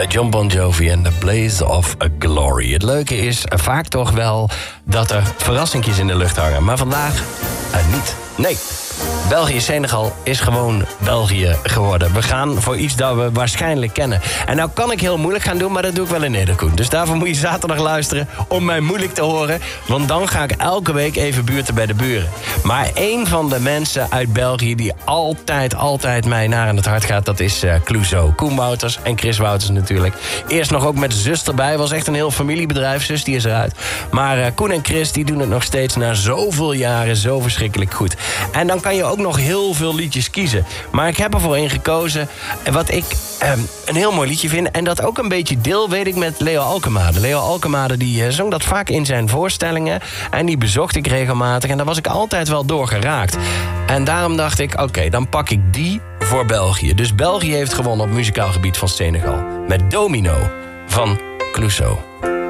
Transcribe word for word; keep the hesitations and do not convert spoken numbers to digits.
John Bon Jovi en The Blaze of Glory. Het leuke is uh, vaak toch wel dat er verrassingjes in de lucht hangen. Maar vandaag uh, niet. Nee. België-Senegal is gewoon België geworden. We gaan voor iets dat we waarschijnlijk kennen. En nou kan ik heel moeilijk gaan doen, maar dat doe ik wel in Nederkoen. Dus daarvoor moet je zaterdag luisteren om mij moeilijk te horen. Want dan ga ik elke week even buurten bij de buren. Maar één van de mensen uit België die altijd, altijd mij naar aan het hart gaat... dat is uh, Clouseau. Koen Wouters en Chris Wouters natuurlijk. Eerst nog ook met de zus erbij. Was echt een heel familiebedrijf. Zus die is eruit. Maar uh, Koen en Chris die doen het nog steeds na zoveel jaren zo verschrikkelijk goed. En dan kan je ook nog heel veel liedjes kiezen. Maar ik heb ervoor één gekozen wat ik eh, een heel mooi liedje vind. En dat ook een beetje deel, weet ik, met Leo Alkemade. Leo Alkemade die uh, zong dat vaak in zijn voorstellingen. En die bezocht ik regelmatig. En daar was ik altijd wel door geraakt. En daarom dacht ik, oké, okay, dan pak ik die voor België. Dus België heeft gewonnen op muzikaal gebied van Senegal. Met Domino van Clouseau.